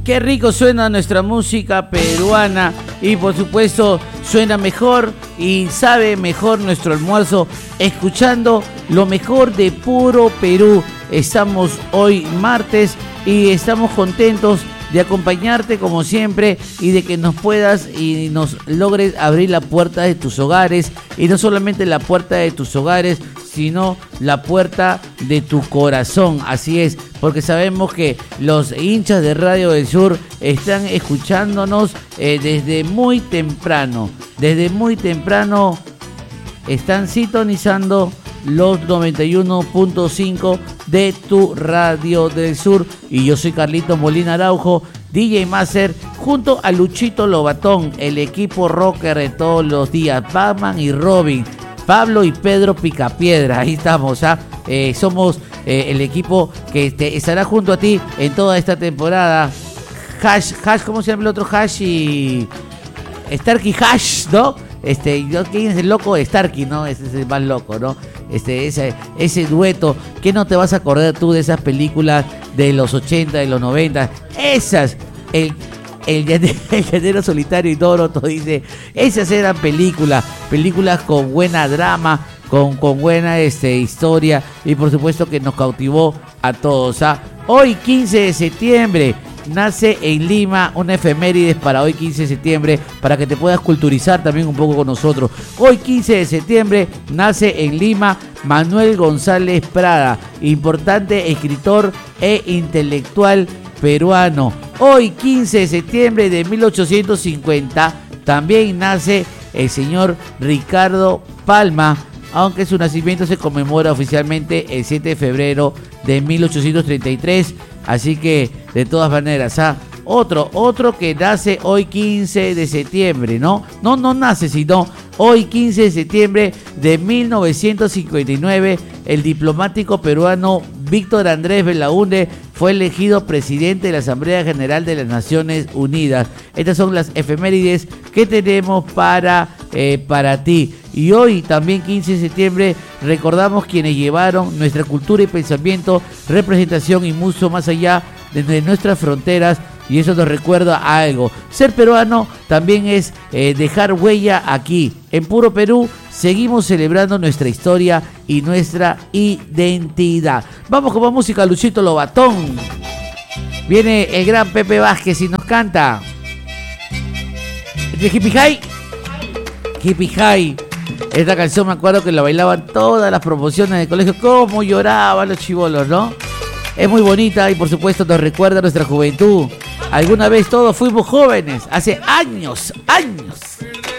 Qué rico suena nuestra música peruana y por supuesto suena mejor y sabe mejor nuestro almuerzo escuchando lo mejor de puro Perú. Estamos hoy martes y estamos contentos de acompañarte como siempre y de que nos puedas y nos logres abrir la puerta de tus hogares, y no solamente la puerta de tus hogares, sino la puerta de tu corazón. Así es, porque sabemos que los hinchas de Radio del Sur están escuchándonos desde muy temprano. Desde muy temprano están sintonizando los 91.5 de tu Radio del Sur. Y yo soy Carlito Molina Araujo, DJ Master, junto a Luchito Lobatón, el equipo rocker de todos los días, Batman y Robin, Pablo y Pedro Picapiedra. Ahí estamos, ¿ah? Somos el equipo que estará junto a ti en toda esta temporada. Hash, ¿cómo se llama el otro Hash? Y Starkey Hash, ¿no? ¿Quién es el loco? Starkey, ¿no? Ese es el más loco, ¿no? Ese dueto. ¿Qué no te vas a acordar tú de esas películas de los 80, de los 90? Esas, el llanero solitario y Doroto, dice, esas eran películas con buena drama, con buena historia, y por supuesto que nos cautivó a todos, ¿ah? Hoy 15 de septiembre nace en Lima una efemérides para hoy 15 de septiembre, para que te puedas culturizar también un poco con nosotros. Hoy 15 de septiembre nace en Lima Manuel González Prada, importante escritor e intelectual peruano. Hoy 15 de septiembre de 1850 también nace el señor Ricardo Palma, aunque su nacimiento se conmemora oficialmente el 7 de febrero de 1833. Así que, de todas maneras, ¿ah? Otro que nace hoy 15 de septiembre, ¿no? No nace, sino hoy 15 de septiembre de 1959, el diplomático peruano Víctor Andrés Belaúnde fue elegido presidente de la Asamblea General de las Naciones Unidas. Estas son las efemérides que tenemos para ti. Y hoy, también 15 de septiembre, recordamos quienes llevaron nuestra cultura y pensamiento, representación y mucho más allá de nuestras fronteras. Y eso nos recuerda a algo. Ser peruano también es dejar huella aquí. En Puro Perú seguimos celebrando nuestra historia y nuestra identidad. Vamos con más música, Luchito Lobatón. Viene el gran Pepe Vázquez y nos canta de Hippie High. Hippie High. Esta canción me acuerdo que la bailaban todas las promociones de colegio. Cómo lloraban los chibolos, ¿no? Es muy bonita y por supuesto nos recuerda a nuestra juventud. Alguna vez todos fuimos jóvenes, hace años.